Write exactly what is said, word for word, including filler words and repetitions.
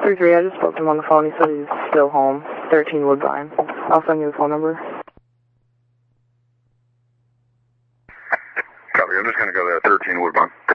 three three, I just spoke to him on the phone. He said he's still home. thirteen Woodbine. I'll send you the phone number. Copy, I'm just going to go there, thirteen Woodbine.